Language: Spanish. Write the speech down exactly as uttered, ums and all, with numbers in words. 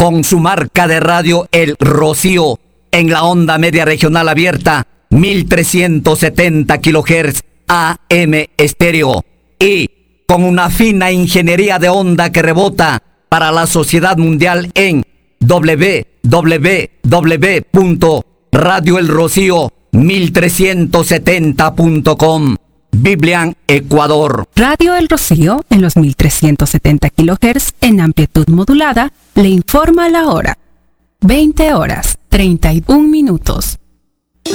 con su marca de radio El Rocío en la onda media regional abierta mil trescientos setenta kilohertz A M estéreo y con una fina ingeniería de onda que rebota para la sociedad mundial en doble u doble u doble u punto radio el rocío mil trescientos setenta punto com. Biblian, Ecuador. Radio El Rocío, en los mil trescientos setenta kilohertz en amplitud modulada, le informa la hora. veinte horas, treinta y un minutos.